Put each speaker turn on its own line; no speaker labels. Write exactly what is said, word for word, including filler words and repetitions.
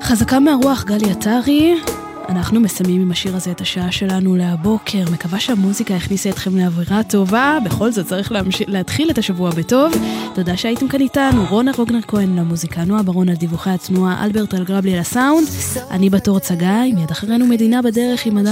חזקה מהרוח, גלי עטרי. אנחנו מסיימים עם השיר הזה את השעה שלנו להבוקר. מקווה שהמוזיקה הכניסה אתכם לאווירה טובה. בכל זאת צריך להמש... להתחיל את השבוע בטוב. תודה שהייתם כאן איתנו. רונה רוגנר כהן למוזיקה, נועה ברון על דיווחי התנועה, אלברט אלגרבלי לסאונד. אני בתור צגה, עם יד אחרינו מדינה בדרך עם